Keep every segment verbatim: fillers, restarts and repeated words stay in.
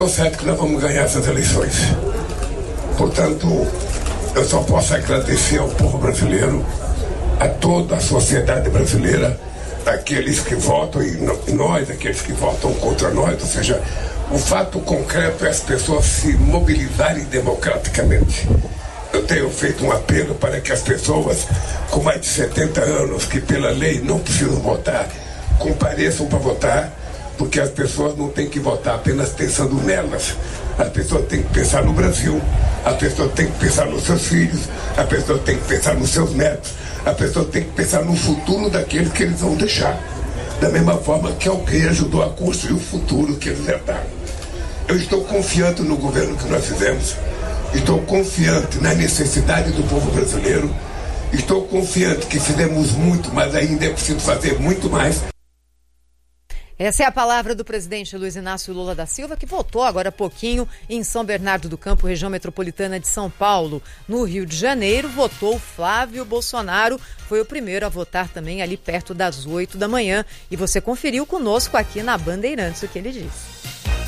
Estou certo que nós vamos ganhar essas eleições. Portanto, eu só posso agradecer ao povo brasileiro, a toda a sociedade brasileira, aqueles que votam e nós, aqueles que votam contra nós, ou seja, o fato concreto é as pessoas se mobilizarem democraticamente. Eu tenho feito um apelo para que as pessoas com mais de setenta anos, que pela lei não precisam votar, compareçam para votar, porque as pessoas não têm que votar apenas pensando nelas. As pessoas têm que pensar no Brasil, as pessoas têm que pensar nos seus filhos, as pessoas têm que pensar nos seus netos, as pessoas têm que pensar no futuro daqueles que eles vão deixar. Da mesma forma que alguém ajudou a construir o futuro que eles herdaram. Eu estou confiante no governo que nós fizemos, estou confiante na necessidade do povo brasileiro, estou confiante que fizemos muito, mas ainda é preciso fazer muito mais. Essa é a palavra do presidente Luiz Inácio Lula da Silva, que votou agora há pouquinho em São Bernardo do Campo, região metropolitana de São Paulo. No Rio de Janeiro, votou Flávio Bolsonaro, foi o primeiro a votar também ali perto das oito da manhã. E você conferiu conosco aqui na Bandeirantes o que ele disse.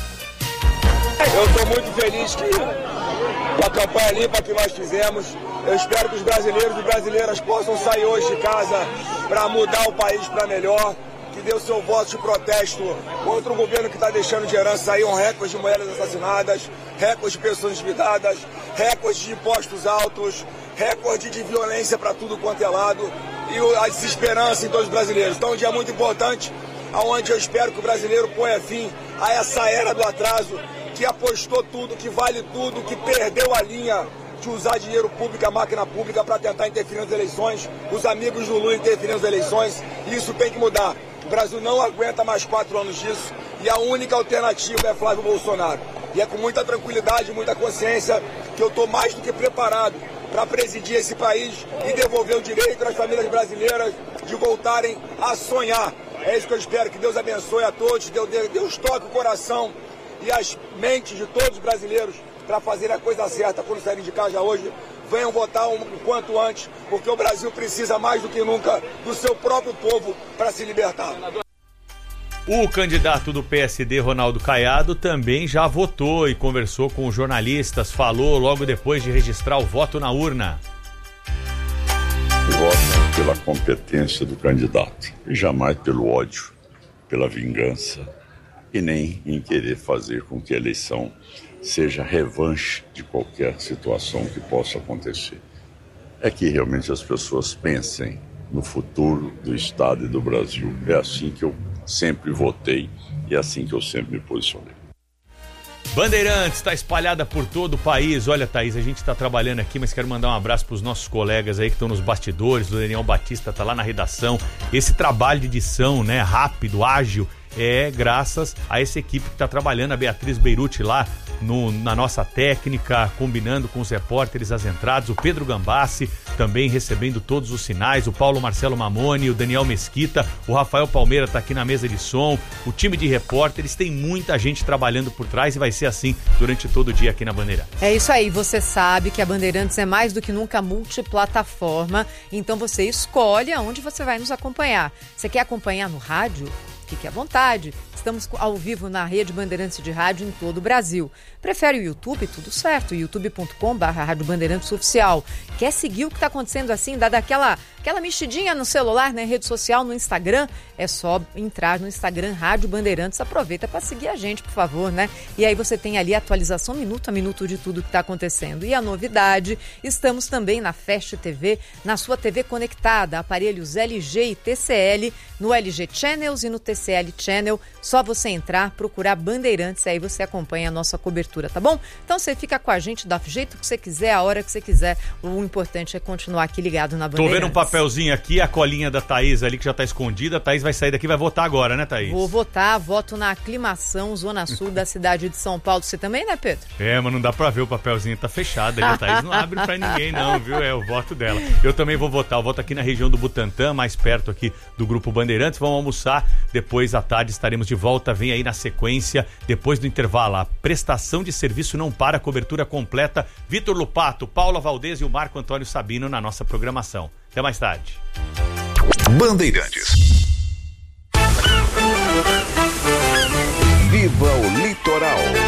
Eu estou muito feliz que, com a campanha limpa que nós fizemos, eu espero que os brasileiros e brasileiras possam sair hoje de casa para mudar o país para melhor, que dê o seu voto de protesto contra um governo que está deixando de herança aí um recorde de mulheres assassinadas, recorde de pessoas endividadas, recorde de impostos altos, recorde de violência para tudo quanto é lado e a desesperança em todos os brasileiros. Então é um dia muito importante, onde eu espero que o brasileiro ponha fim a essa era do atraso, que apostou tudo, que vale tudo, que perdeu a linha de usar dinheiro público, a máquina pública, para tentar interferir nas eleições, os amigos do Lula interferir nas eleições, e isso tem que mudar. O Brasil não aguenta mais quatro anos disso, e a única alternativa é Flávio Bolsonaro. E é com muita tranquilidade, muita consciência, que eu estou mais do que preparado para presidir esse país e devolver o direito às famílias brasileiras de voltarem a sonhar. É isso que eu espero, que Deus abençoe a todos, Deus, Deus toque o coração e as mentes de todos os brasileiros para fazer a coisa certa quando saírem de casa hoje. Venham votar o quanto antes, porque o Brasil precisa mais do que nunca do seu próprio povo para se libertar. O candidato do P S D, Ronaldo Caiado, também já votou e conversou com os jornalistas, falou logo depois de registrar o voto na urna. Voto pela competência do candidato e jamais pelo ódio, pela vingança e nem em querer fazer com que a eleição seja revanche de qualquer situação que possa acontecer. É que realmente as pessoas pensem no futuro do Estado e do Brasil. É assim que eu sempre votei e é assim que eu sempre me posicionei. Bandeirantes está espalhada por todo o país. Olha, Thaís, a gente está trabalhando aqui, mas quero mandar um abraço para os nossos colegas aí que estão nos bastidores. O Daniel Batista está lá na redação. Esse trabalho de edição, né, rápido, ágil, é graças a essa equipe que está trabalhando, a Beatriz Beirute lá no, na nossa técnica, combinando com os repórteres as entradas, o Pedro Gambassi também recebendo todos os sinais, o Paulo Marcelo Mamoni, o Daniel Mesquita, o Rafael Palmeira está aqui na mesa de som, o time de repórteres, tem muita gente trabalhando por trás e vai ser assim durante todo o dia aqui na Bandeirantes. É isso aí, você sabe que a Bandeirantes é mais do que nunca multiplataforma, então você escolhe aonde você vai nos acompanhar. Você quer acompanhar no rádio? Fique à vontade, estamos ao vivo na rede Bandeirantes de Rádio em todo o Brasil. Prefere o YouTube? Tudo certo, youtube ponto com barra Rádio Bandeirantes Oficial. Quer seguir o que está acontecendo assim, dar aquela, aquela mexidinha no celular, né, rede social, no Instagram? É só entrar no Instagram Rádio Bandeirantes, aproveita para seguir a gente, por favor, né? E aí você tem ali a atualização minuto a minuto de tudo que está acontecendo. E a novidade, estamos também na Fast T V, na sua T V conectada, aparelhos L G e T C L, no L G Channels e no T C L Channel, só você entrar, procurar Bandeirantes, aí você acompanha a nossa cobertura, tá bom? Então você fica com a gente do jeito que você quiser, a hora que você quiser, o importante é continuar aqui ligado na Bandeirantes. Tô vendo um papelzinho aqui, a colinha da Thaís ali que já tá escondida, a Thaís vai sair daqui e vai votar agora, né, Thaís? Vou votar, voto na aclimação, Zona Sul da cidade de São Paulo, você também, né, Pedro? É, mas não dá pra ver, o papelzinho tá fechado ali, a Thaís não abre pra ninguém não, viu? É o voto dela. Eu também vou votar, eu voto aqui na região do Butantã, mais perto aqui do Grupo Bandeirantes, vamos almoçar, depois à tarde estaremos de volta, vem aí na sequência, depois do intervalo, a prestação de serviço não para, cobertura completa, Vitor Lupato, Paula Valdez e o Marco Antônio Sabino na nossa programação. Até mais tarde. Bandeirantes. Viva o Litoral.